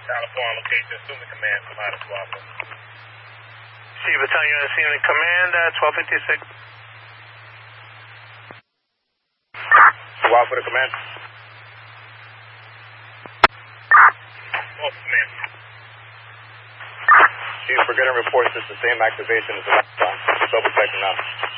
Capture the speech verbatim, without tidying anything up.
California location, assuming command from out of Swapper. C Battalion, assuming command, uh, twelve fifty-six. Swapper to command. Swapper command. Chief, we're getting reports it's the same activation as the last time. Just double checking now.